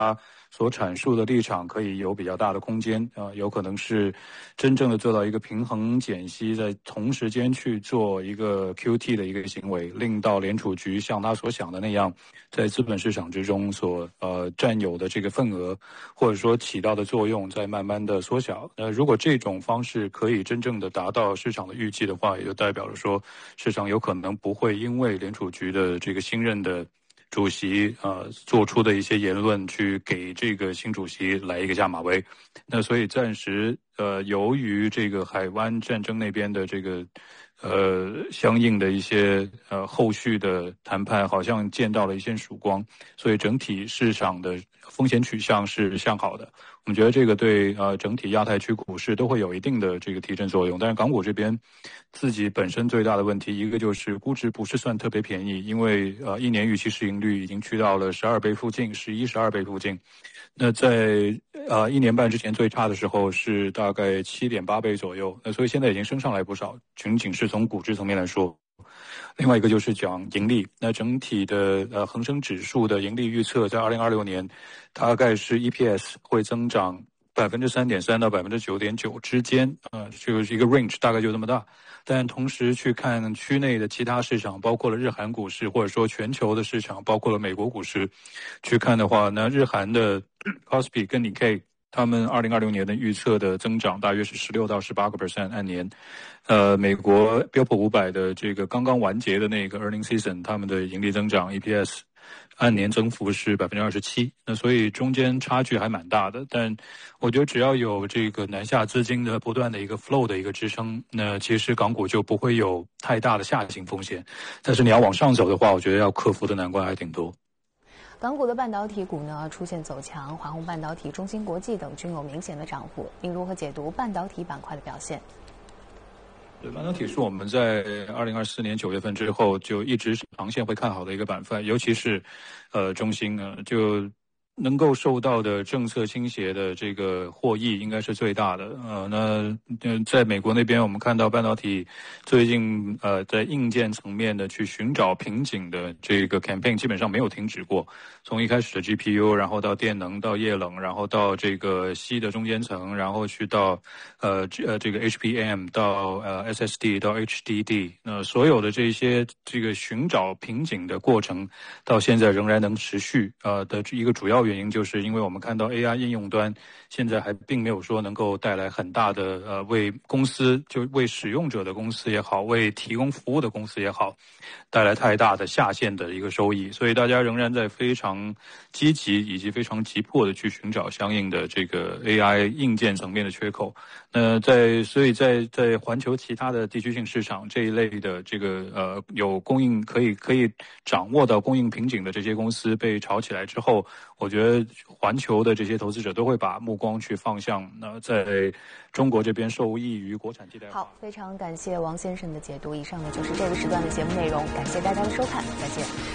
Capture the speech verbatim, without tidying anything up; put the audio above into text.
所阐述的立场可以有比较大的空间啊、呃，有可能是真正的做到一个平衡减息，在同时间去做一个 Q T 的一个行为，令到联储局像他所想的那样，在资本市场之中所呃占有的这个份额，或者说起到的作用，在慢慢的缩小。呃，如果这种方式可以真正的达到市场的预期的话，也就代表了说，市场有可能不会因为联储局的这个新任的主席呃做出的一些言论去给这个新主席来一个下马威。那所以暂时呃由于这个海湾战争那边的这个呃相应的一些呃后续的谈判好像见到了一线曙光，所以整体市场的风险取向是向好的。我们觉得这个对呃整体亚太区股市都会有一定的这个提振作用。但是港股这边自己本身最大的问题，一个就是估值不是算特别便宜，因为呃一年预期市盈率已经去到了十二倍附近，十一、十二倍附近。那在呃一年半之前最差的时候是大概七点八倍左右。那所以现在已经升上来不少，仅仅是从估值层面来说。另外一个就是讲盈利，那整体的呃恒生指数的盈利预测在二零二六年大概是 E P S 会增长百分之三点三到百分之九点九之间，呃，就是一个 range 大概就这么大。但同时去看区内的其他市场，包括了日韩股市，或者说全球的市场，包括了美国股市，去看的话，那日韩的 C O S P I 跟 Nikkei。他们二零二六年的预测的增长大约是十六到十八个 percent 按年，呃，美国标普五百的这个刚刚完结的那个 earning season， 他们的盈利增长 E P S 按年增幅是百分之二十七，那所以中间差距还蛮大的。但我觉得只要有这个南下资金的不断的一个 flow 的一个支撑，那其实港股就不会有太大的下行风险。但是你要往上走的话，我觉得要克服的难关还挺多。 港股的半导体股呢出现走强，华虹半导体、中芯国际等均有明显的涨幅。您如何解读半导体板块的表现？ 对，半导体是我们在二零二四年九月份之后就一直是长线会看好的一个板块，尤其是呃中芯呢，就能够受到的政策倾斜的这个获益应该是最大的。呃，那在美国那边，我们看到半导体最近呃在硬件层面的去寻找瓶颈的这个 campaign 基本上没有停止过。从一开始的 G P U， 然后到电能，到液冷，然后到这个矽的中间层，然后去到呃呃这个 H B M， 到呃 S S D， 到 H D D， 那所有的这些这个寻找瓶颈的过程，到现在仍然能持续呃的一个主要原因，就是因为我们看到 A I 应用端现在还并没有说能够带来很大的呃为公司就为使用者的公司也好，为提供服务的公司也好，带来太大的下限的一个收益，所以大家仍然在非常积极以及非常急迫的去寻找相应的这个 A I 硬件层面的缺口。那在所以在在环球其他的地区性市场这一类的这个呃有供应可以可以掌握到供应瓶颈的这些公司被炒起来之后，我觉得环球的这些投资者都会把目光去放向那在中国这边受益于国产替代化。 好，非常感谢王先生的解读。以上呢就是这个时段的节目内容，感谢大家的收看，再见。